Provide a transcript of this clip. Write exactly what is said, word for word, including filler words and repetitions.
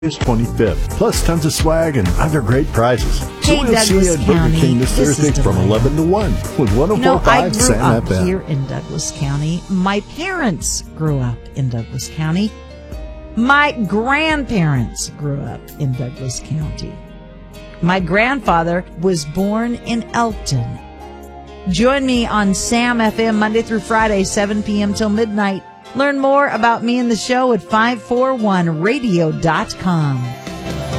twenty-fifth, plus tons of swag and other great prizes. So Hey, we'll see you Douglas at Burger County, King this this is Thursday from Delilah. eleven to one with one oh You know, four I point five grew Sam up F M. here in Douglas County. My parents grew up in Douglas County. My grandparents grew up in Douglas County. My grandfather was born in Elkton. Join me on Sam F M Monday through Friday, seven p.m. till midnight. Learn more about me and the show at five four one radio dot com.